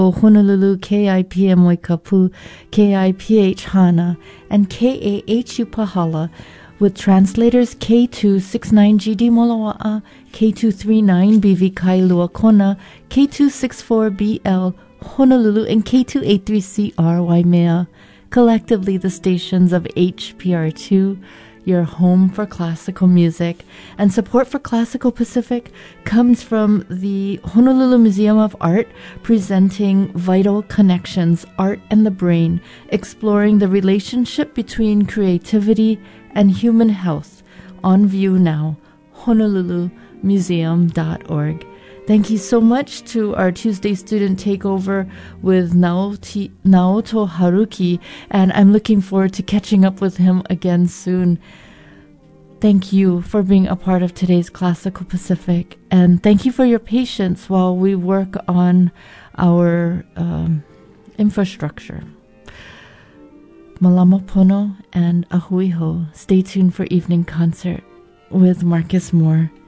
Honolulu, KIPM Waikapu, KIPH Hana, and KAHU Pahala, with translators K269GD Moloa'a, K239BV Kailua Kona, K264BL Honolulu, and K283CR Waimea. Collectively, the stations of HPR2, your home for classical music. And support for Classical Pacific comes from the Honolulu Museum of Art, presenting Vital Connections, Art and the Brain, exploring the relationship between creativity and human health. On view now, honolulumuseum.org. Thank you so much to our Tuesday student takeover with Naoto Haruki, and I'm looking forward to catching up with him again soon. Thank you for being a part of today's Classical Pacific, and thank you for your patience while we work on our infrastructure. Malama Pono and Ahui Ho. Stay tuned for evening concert with Marcus Moore.